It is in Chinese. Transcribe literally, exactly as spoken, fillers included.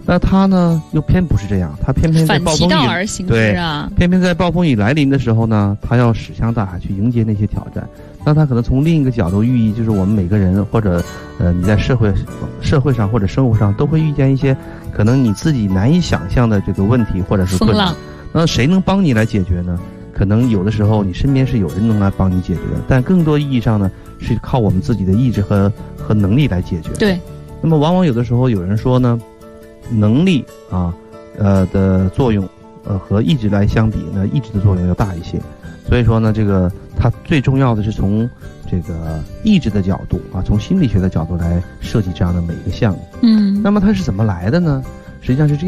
那他呢又偏不是这样，他偏偏在暴风雨反其道而行之啊， 对，偏偏在暴风雨来临的时候呢，他要驶向大海去迎接那些挑战。那他可能从另一个角度寓意，就是我们每个人或者呃你在社会社会上或者生活上都会遇见一些可能你自己难以想象的这个问题或者是困难。那谁能帮你来解决呢？可能有的时候你身边是有人能来帮你解决的，但更多意义上呢是靠我们自己的意志和和能力来解决。 对。 那么往往有的时候有人说呢，能力啊呃的作用呃和意志来相比呢，意志的作用要大一些。所以说呢，这个它最重要的是从这个意志的角度啊，从心理学的角度来设计这样的每一个项目。 嗯， 那么它是怎么来的呢？实际上是这样。